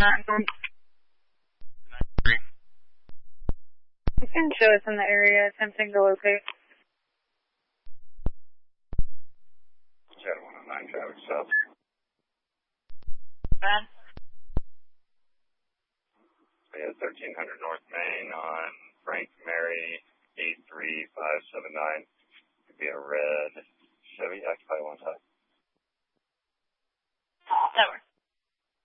You can show us in the area, attempting to locate. Shadow 109 traffic stop. Ben? Yeah, 1300 North Main on Frank Mary 83579. Could be a red Chevy, occupy one side. That works.